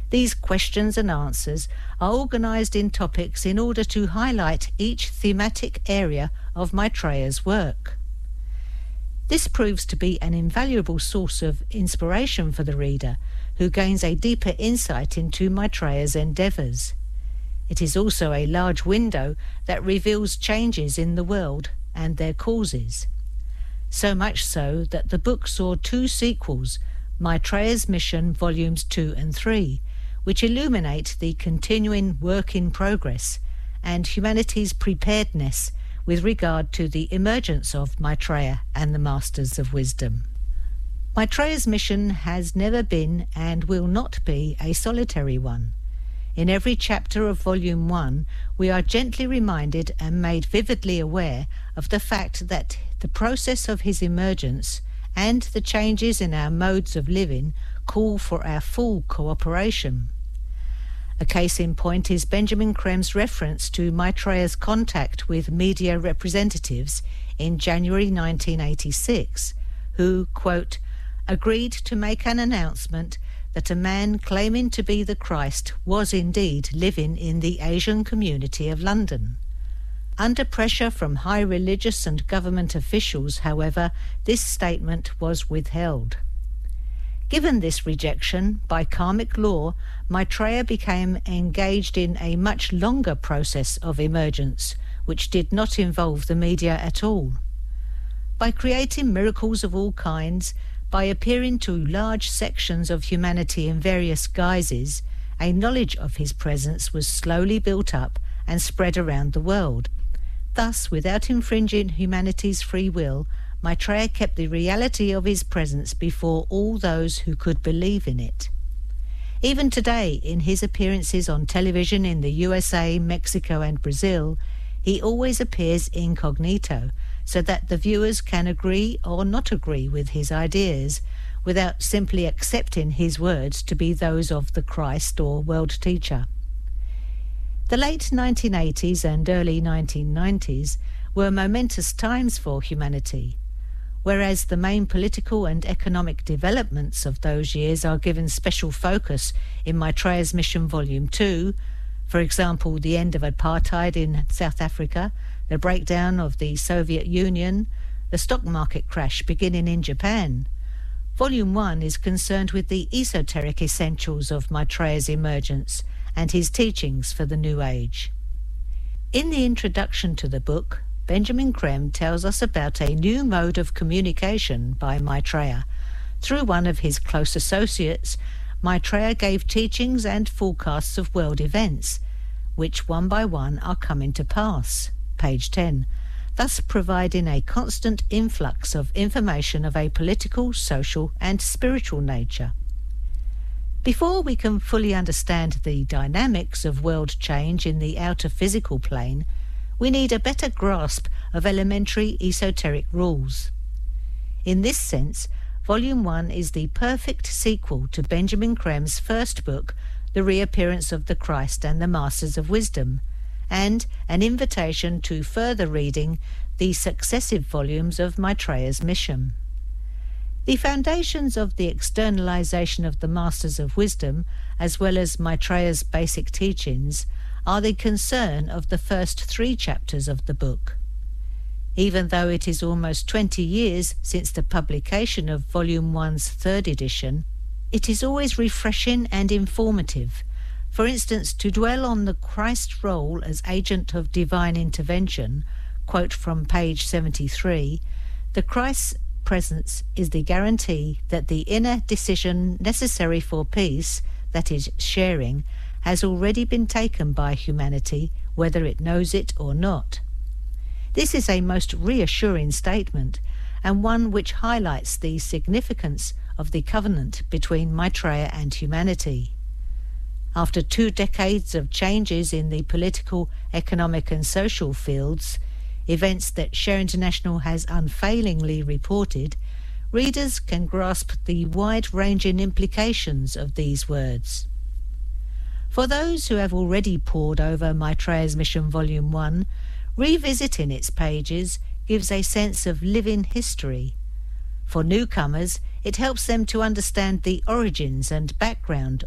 These questions and answers are organised in topics in order to highlight each thematic area of Maitreya's work. This proves to be an invaluable source of inspiration for the reader, who gains a deeper insight into Maitreya's endeavours. It is also a large window that reveals changes in the world and their causes. So much so that the book saw 2 sequels, Maitreya's Mission Volumes 2 and 3, which illuminate the continuing work in progress and humanity's preparedness with regard to the emergence of Maitreya and the Masters of Wisdom. Maitreya's mission has never been and will not be a solitary one. In every chapter of Volume 1, we are gently reminded and made vividly aware of the fact that the process of his emergence and the changes in our modes of living call for our full cooperation. A case in point is Benjamin Crem's reference to Maitreya's contact with media representatives in January 1986, who, quote, agreed to make an announcement that a man claiming to be the Christ was indeed living in the Asian community of London. Under pressure from high religious and government officials, however, this statement was withheld. Given this rejection, by karmic law, Maitreya became engaged in a much longer process of emergence, which did not involve the media at all. By creating miracles of all kinds, by appearing to large sections of humanity in various guises, a knowledge of his presence was slowly built up and spread around the world. Thus, without infringing humanity's free will, Maitreya kept the reality of his presence before all those who could believe in it. Even today, in his appearances on television in the USA, Mexico and Brazil, he always appears incognito, so that the viewers can agree or not agree with his ideas, without simply accepting his words to be those of the Christ or world teacher. The late 1980s and early 1990s were momentous times for humanity. Whereas the main political and economic developments of those years are given special focus in Maitreya's Mission Volume 2, for example, the end of apartheid in South Africa, the breakdown of the Soviet Union, the stock market crash beginning in Japan, Volume 1 is concerned with the esoteric essentials of Maitreya's emergence and his teachings for the New Age. In the introduction to the book, Benjamin Crem tells us about a new mode of communication by Maitreya. Through one of his close associates, Maitreya gave teachings and forecasts of world events, which one by one are coming to pass, page 10, thus providing a constant influx of information of a political, social and spiritual nature. Before we can fully understand the dynamics of world change in the outer physical plane, we need a better grasp of elementary esoteric rules. In this sense, Volume 1 is the perfect sequel to Benjamin Crem's first book, The Reappearance of the Christ and the Masters of Wisdom, and an invitation to further reading the successive volumes of Maitreya's Mission. The foundations of the externalization of the Masters of Wisdom, as well as Maitreya's basic teachings, are the concern of the first 3 chapters of the book. Even though it is almost 20 years since the publication of Volume 1's 3rd edition, it is always refreshing and informative. For instance, to dwell on the Christ's role as agent of divine intervention, quote from page 73, the Christ's presence is the guarantee that the inner decision necessary for peace, that is, sharing, has already been taken by humanity, whether it knows it or not. This is a most reassuring statement, and one which highlights the significance of the covenant between Maitreya and humanity. After 2 decades of changes in the political, economic and social fields, events that Share International has unfailingly reported, readers can grasp the wide-ranging implications of these words. For those who have already pored over Maitreya's Mission Volume 1, revisiting its pages gives a sense of living history. For newcomers, it helps them to understand the origins and background